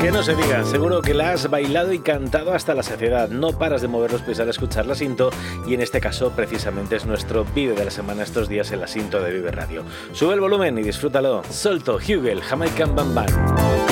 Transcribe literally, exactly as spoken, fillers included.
Que no se diga, seguro que la has bailado y cantado hasta la saciedad. No paras de mover los pies al escuchar la Sinto y en este caso precisamente es nuestro vídeo de la semana estos días en la Sinto de Vive Radio. Sube el volumen y disfrútalo. Solto, Hugel, Jamaican Bam Bam.